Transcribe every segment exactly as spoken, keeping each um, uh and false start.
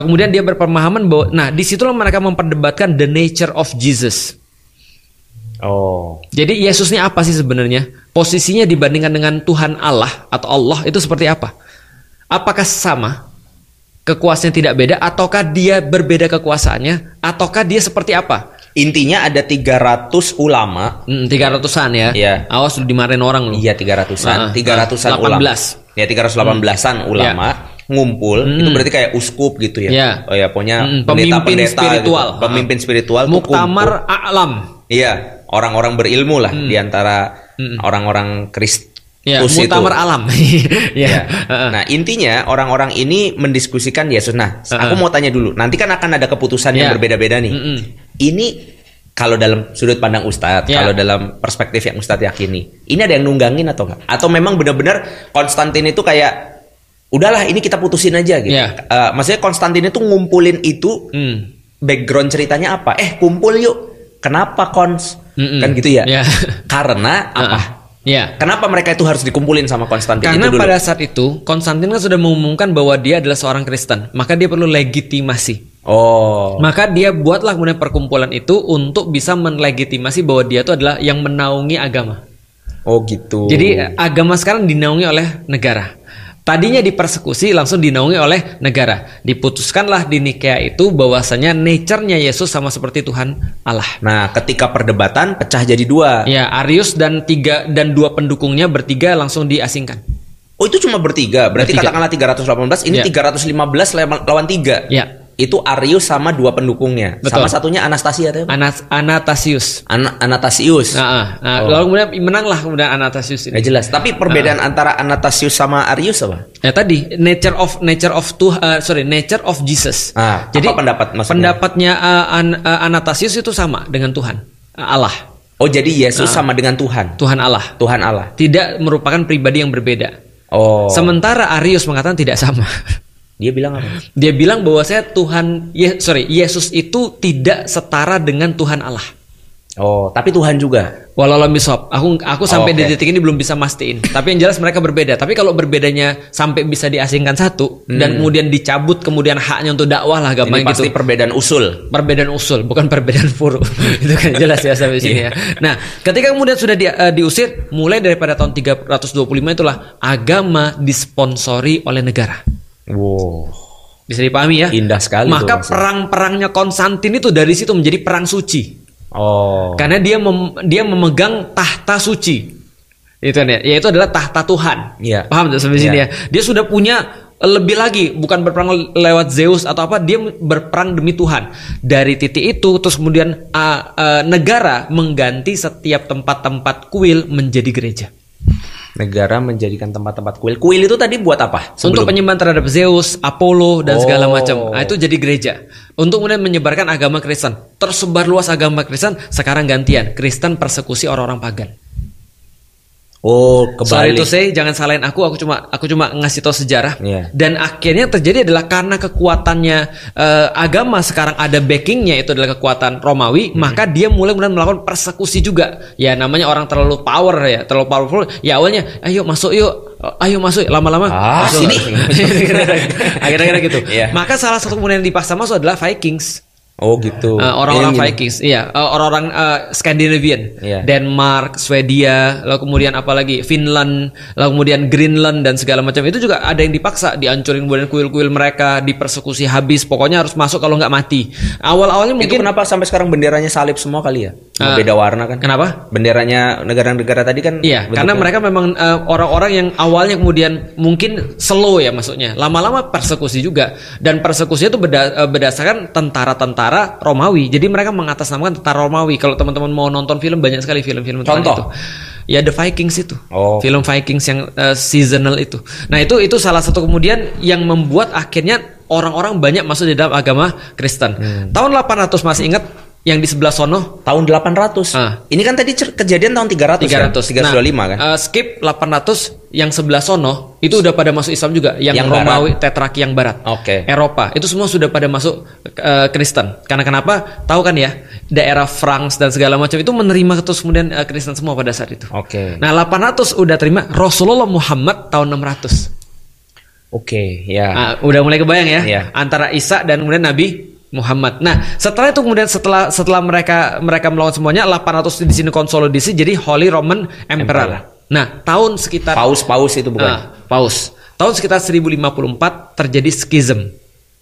Kemudian dia berpemahaman bahwa, nah disitulah mereka memperdebatkan the nature of Jesus. Oh. Jadi Yesus ini apa sih sebenarnya? Posisinya dibandingkan dengan Tuhan Allah atau Allah itu seperti apa? Apakah sama? Kekuasaannya tidak beda? Ataukah dia berbeda kekuasaannya? Ataukah dia seperti apa? Intinya ada tiga ratus ulama. Hmm, tiga ratusan ya? Iya. Awas lu dimarahin orang lu. Iya tiga ratusan. tiga ratusan delapan ulama. belas. Ya tiga ratus delapan belasan ulama. Ya. Ngumpul, hmm. itu berarti kayak uskup gitu ya. Ya. Oh ya, punya hmm. pendeta, pemimpin pendeta, spiritual, gitu. Pemimpin spiritual, Muktamar A'lam. Iya, orang-orang berilmu lah hmm. diantara hmm. orang-orang Kristus ya, itu. Muktamar Alam. ya. Nah intinya orang-orang ini mendiskusikan Yesus. Nah, uh-uh. aku mau tanya dulu. Nanti kan akan ada keputusan ya. yang berbeda-beda nih. Mm-mm. Ini kalau dalam sudut pandang Ustadz, ya. kalau dalam perspektif yang Ustadz yakini, ini ada yang nunggangin atau enggak? Atau memang benar-benar Konstantin itu kayak udahlah ini kita putusin aja gitu. Yeah. Uh, maksudnya Konstantin itu ngumpulin itu, hmm. background ceritanya apa? Eh kumpul yuk. Kenapa Kons? Mm-mm. Kan gitu ya. Yeah. Karena apa? Uh-uh. Yeah. Kenapa mereka itu harus dikumpulin sama Konstantin? Karena itu dulu? Pada saat itu Konstantin kan sudah mengumumkan bahwa dia adalah seorang Kristen, maka dia perlu legitimasi. Oh. Maka dia buatlah kemudian perkumpulan itu untuk bisa menlegitimasi bahwa dia itu adalah yang menaungi agama. Oh gitu. Jadi agama sekarang dinaungi oleh negara. Tadinya dipersekusi langsung dinaungi oleh negara. Diputuskanlah di Nikea itu bahwasanya nature-nya Yesus sama seperti Tuhan Allah. Nah, ketika perdebatan pecah jadi dua. Ya, Arius dan tiga dan dua pendukungnya bertiga langsung diasingkan. Oh, itu cuma bertiga. Berarti bertiga. Katakanlah tiga ratus delapan belas, ini ya. tiga ratus lima belas lawan tiga. Ya. Itu Arius sama dua pendukungnya. Betul. Sama satunya Anastasia atau apa? Anas Anastasius. An Anastasius. Nah, nah, oh. lalu kemudian menanglah kemudian Anastasius ini. Ya jelas. Tapi perbedaan nah. antara Anastasius sama Arius apa? Ya tadi nature of nature of tuh uh, sorry nature of Jesus. Ah, Jadi apa pendapat maksudnya? Pendapatnya uh, an, uh, Anastasius itu sama dengan Tuhan uh, Allah. Oh jadi Yesus nah, sama dengan Tuhan. Tuhan Allah. Tuhan Allah. Tidak merupakan pribadi yang berbeda. Oh. Sementara Arius mengatakan tidak sama. Dia bilang apa? Dia bilang bahwa saya Tuhan, ye, sorry, Yesus itu tidak setara dengan Tuhan Allah. Oh, tapi Tuhan juga. Walau misop, aku aku sampai oh, okay. di titik ini belum bisa mastiin. Tapi yang jelas mereka berbeda. Tapi kalau berbedanya sampai bisa diasingkan satu hmm. dan kemudian dicabut kemudian haknya untuk dakwah lah gampang gitu. Pasti perbedaan usul. Perbedaan usul, bukan perbedaan furu. Itu kan jelas ya sampai sini ya. Nah, ketika kemudian sudah di, uh, diusir, mulai daripada tahun tiga ratus dua puluh lima itulah agama disponsori oleh negara. Wow. Bisa dipahami ya? Indah sekali. Maka perang-perangnya Konstantin itu dari situ menjadi perang suci. Oh. Karena dia mem dia memegang tahta suci. Itu ya, yaitu adalah tahta Tuhan. Yeah. Paham sampai yeah. sini ya? Dia sudah punya lebih lagi, bukan berperang lewat Zeus atau apa, dia berperang demi Tuhan. Dari titik itu terus kemudian uh, uh, negara mengganti setiap tempat-tempat kuil menjadi gereja. Negara menjadikan tempat-tempat kuil. Kuil itu tadi buat apa? Sebelum? Untuk penyembahan terhadap Zeus, Apollo dan oh. segala macam. Nah, itu jadi gereja. Untuk kemudian menyebarkan agama Kristen. Tersebar luas agama Kristen. Sekarang gantian. Kristen persekusi orang-orang pagan. Oh, kebalik. Sorry to say, jangan salahin aku. Aku cuma aku cuma ngasih tahu sejarah. Yeah. Dan akhirnya terjadi adalah karena kekuatannya uh, agama sekarang ada backingnya, itu adalah kekuatan Romawi. Hmm. Maka dia mulai mulai melakukan persekusi juga. Ya namanya orang terlalu power ya, terlalu powerful. Ya awalnya, ayo masuk yuk, ayo masuk. Lama-lama ah, masuk. Sini. Akhirnya gitu. Yeah. Maka salah satu kemudian yang dipaksa masuk adalah Vikings. Oh gitu. Uh, orang-orang Vikings, iya, uh, orang-orang uh, Scandinavian, yeah. Denmark, Swedia, lalu kemudian apalagi Finland, lalu kemudian Greenland dan segala macam itu juga ada yang dipaksa, dihancurin kemudian kuil-kuil mereka, dipersekusi habis, pokoknya harus masuk kalau nggak mati. Awal-awalnya mungkin. Itu kenapa sampai sekarang benderanya salib semua kali ya? Uh, beda warna kan? Kenapa? Benderanya negara-negara tadi kan? Iya, karena mereka memang uh, orang-orang yang awalnya kemudian mungkin slow ya masuknya, lama-lama persekusi juga, dan persekusinya itu beda, uh, berdasarkan tentara-tentara Romawi. Jadi mereka mengatasnamakan tentara Romawi. Kalau teman-teman mau nonton film, banyak sekali film-film tentang itu. Ya The Vikings itu. Oh. Film Vikings yang uh, seasonal itu. Nah, itu itu salah satu kemudian yang membuat akhirnya orang-orang banyak masuk di dalam agama Kristen. Hmm. Tahun delapan ratus masih ingat yang di sebelah sono tahun delapan ratus. Ah. Ini kan tadi kejadian tahun tiga ratus. tiga ratus. Kan? tiga ratus dua puluh lima nah, kan. Uh, skip delapan ratus yang sebelah sono itu udah pada masuk Islam juga, yang, yang Romawi Tetraki yang barat. Oke. Okay. Eropa itu semua sudah pada masuk uh, Kristen. Karena kenapa? Tahu kan ya, daerah France dan segala macam itu menerima terus kemudian uh, Kristen semua pada saat itu. Oke. Okay. Nah, delapan ratus udah terima, Rasulullah Muhammad tahun enam ratus. Oke, ya. Nah, udah mulai kebayang ya, ya antara Isa dan kemudian Nabi Muhammad. Nah, setelah itu kemudian setelah setelah mereka mereka melakukan semuanya, delapan ratus di sini konsolidasi jadi Holy Roman Emperor. Emperor. Nah, tahun sekitar Paus-paus itu bukan? Uh, paus. Tahun sekitar seribu lima puluh empat terjadi skism.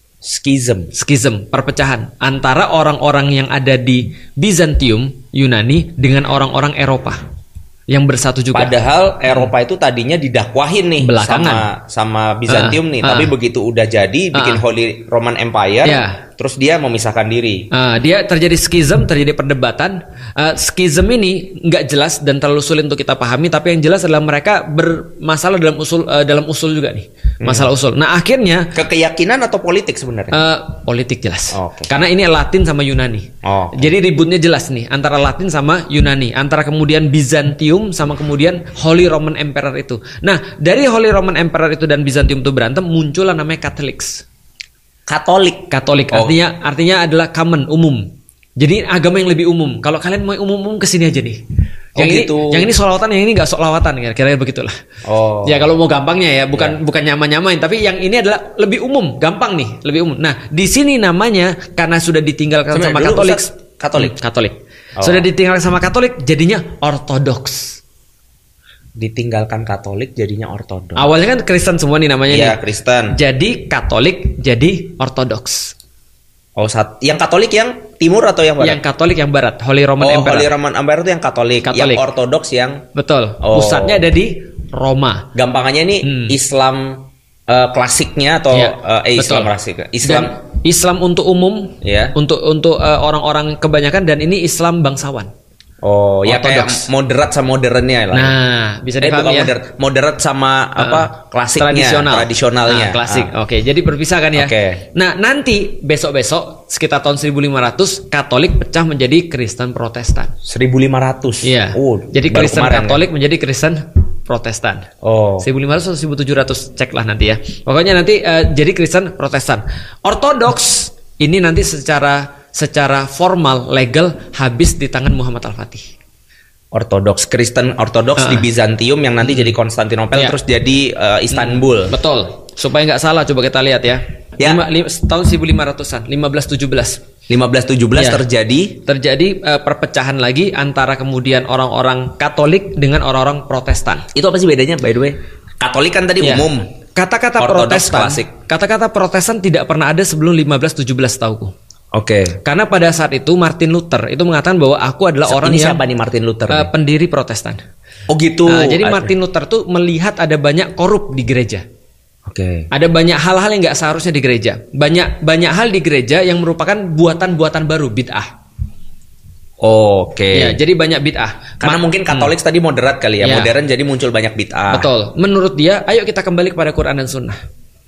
Skism. Skism, perpecahan antara orang-orang yang ada di Bizantium, Yunani dengan orang-orang Eropa yang bersatu juga. Padahal Eropa hmm. itu tadinya didakwahin nih belakangan sama sama Bizantium uh, nih, uh, tapi begitu udah jadi bikin uh, Holy Roman Empire, yeah. terus dia memisahkan diri. Uh, dia terjadi skism, terjadi perdebatan. Uh, skism ini nggak jelas dan terlalu sulit untuk kita pahami, tapi yang jelas adalah mereka bermasalah dalam usul uh, dalam usul juga nih, masalah hmm. usul. Nah akhirnya ke keyakinan atau politik sebenarnya? Uh, politik jelas, oh, okay. karena ini Latin sama Yunani. Oh, okay. Jadi ributnya jelas nih antara Latin sama Yunani, antara kemudian Bizantium sama kemudian Holy Roman Emperor itu. Nah, dari Holy Roman Emperor itu dan Bizantium itu berantem, muncullah namanya Catholics. Katolik. Katolik oh. artinya artinya adalah common, umum. Jadi agama yang lebih umum. Kalau kalian mau umum-umum kesini aja nih. Yang oh, ini gitu. yang ini sholawatan, yang ini nggak sholawatan, kira-kira begitulah. Oh. Ya kalau mau gampangnya ya, bukan yeah. bukan nyama-nyamain, tapi yang ini adalah lebih umum, gampang nih, lebih umum. Nah, di sini namanya karena sudah ditinggalkan Sebenarnya sama Katolik. Katolik. Hmm, Katolik. Oh. Sudah ditinggalkan sama Katolik, jadinya Ortodoks. Ditinggalkan Katolik jadinya Ortodoks. Awalnya kan Kristen semua nih namanya ya, nih. Iya, Kristen. Jadi Katolik jadi Ortodoks. Oh, saat yang Katolik yang timur atau yang barat? Yang Katolik yang barat, Holy Roman oh, Emperor. Holy Roman Emperor itu yang Katolik. Katolik. Yang Ortodoks yang betul. Oh. Pusatnya ada di Roma. Gampangannya ini hmm. Islam uh, klasiknya atau ya, uh, eh, Islam klasik. Islam dan Islam untuk umum, ya. Untuk untuk uh, orang-orang kebanyakan, dan ini Islam bangsawan. Oh, ya kayak moderat sama modernnya lah. Nah, bisa dipahami eh, ya. Moderat, moderat sama uh, apa klasiknya, tradisional. tradisionalnya. Nah, klasik. Ah. Oke, jadi berpisah kan ya. Okay. Nah, nanti besok-besok sekitar tahun seribu lima ratus Katolik pecah menjadi Kristen Protestan. seribu lima ratus. Iya. Oh, jadi Kristen Katolik ya? menjadi Kristen Protestan. Oh. seribu lima ratus atau seribu tujuh ratus, ceklah nanti ya. Pokoknya nanti uh, jadi Kristen Protestan. Ortodoks ini nanti secara secara formal legal habis di tangan Muhammad Al-Fatih. Ortodoks, Kristen Ortodoks uh. di Bizantium yang nanti jadi Konstantinopel ya. Terus jadi uh, Istanbul. Hmm, betul. Supaya nggak salah, coba kita lihat ya. Ya. Lima, lima, tahun seribu lima ratusan, lima belas tujuh belas. lima belas tujuh belas ya. terjadi terjadi uh, perpecahan lagi antara kemudian orang-orang Katolik dengan orang-orang Protestan. Itu apa sih bedanya, by the way? Katolik kan tadi ya. umum. Kata-kata Protestan, kata-kata Protestan tidak pernah ada sebelum lima belas tujuh belas tauku. Oke. Okay. Karena pada saat itu Martin Luther itu mengatakan bahwa aku adalah so, orang ini yang siapa nih Martin Luther? Uh, pendiri Protestan. Oh gitu. Nah, jadi Martin Luther tuh melihat ada banyak korup di gereja. Oke. Okay. Ada banyak hal-hal yang nggak seharusnya di gereja. Banyak banyak hal di gereja yang merupakan buatan-buatan baru, bid'ah. Oh, Oke. Okay. Ya, jadi banyak bid'ah. Karena Ma- mungkin Katolik hmm. tadi moderat kali ya, ya, modern jadi muncul banyak bid'ah. Betul. Menurut dia, ayo kita kembali kepada Quran dan Sunnah.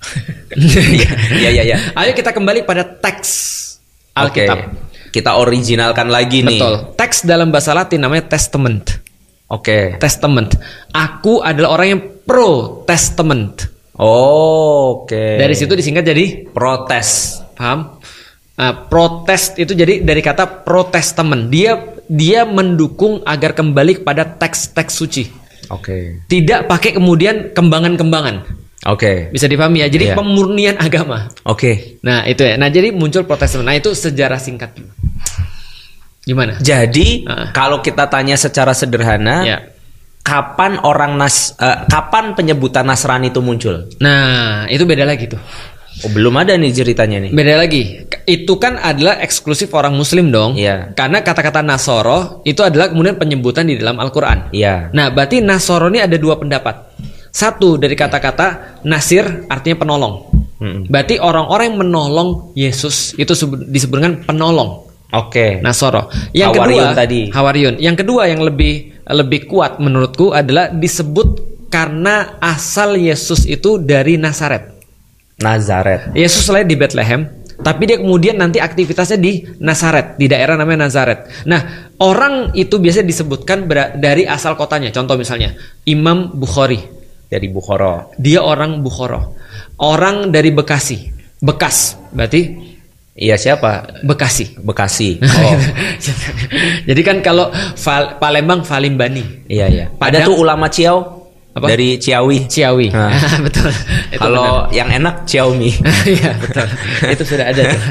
Ya, ya, ya. Ayo kita kembali pada teks Alkitab. Okay. Kita originalkan lagi nih. Betul. Teks dalam bahasa Latin namanya testament. Oke. Okay. Testament. Aku adalah orang yang pro testament. Oh, oke. Okay. Dari situ disingkat jadi protes. Paham? Uh, protes itu jadi dari kata protestamen. Dia dia mendukung agar kembali kepada teks-teks suci. Oke. Okay. Tidak pakai kemudian kembangan-kembangan. Oke. Okay. Bisa dipahami ya. Jadi yeah. pemurnian agama. Oke. Okay. Nah, itu ya. Nah, jadi muncul Protestan. Nah, itu sejarah singkat. Gimana? Jadi, uh. kalau kita tanya secara sederhana, yeah. kapan orang nas uh, kapan penyebutan Nasrani itu muncul? Nah, itu beda lagi tuh. Oh, belum ada nih ceritanya nih. Beda lagi. Itu kan adalah eksklusif orang muslim dong. Iya. Karena kata-kata Nasoro itu adalah kemudian penyebutan di dalam Al-Qur'an. Iya. Nah, berarti Nasoro ini ada dua pendapat. Satu dari kata-kata Nasir artinya penolong. Hmm. Berarti orang-orang yang menolong Yesus itu disebut dengan penolong. Oke. Okay. Nasoro. Yang Hawariun kedua, tadi. Hawariun. Yang kedua yang lebih lebih kuat menurutku adalah disebut karena asal Yesus itu dari Nazaret. Nazaret. Yesus lahir di Bethlehem, tapi dia kemudian nanti aktivitasnya di Nazaret, di daerah namanya Nazaret. Nah, orang itu biasanya disebutkan dari asal kotanya. Contoh misalnya Imam Bukhari. Dari Bukhara. Dia orang Bukhara. Orang dari Bekasi. Bekas, berarti iya siapa? Bekasi. Bekasi. Oh. Jadi kan kalau Val, Palembang Valimbani. Iya iya. Ada tuh ulama Ciau. Apa? Dari Ciawi. Ciawi. Nah. Betul. Kalau yang enak Xiaomi. Iya, betul. Itu sudah ada tuh.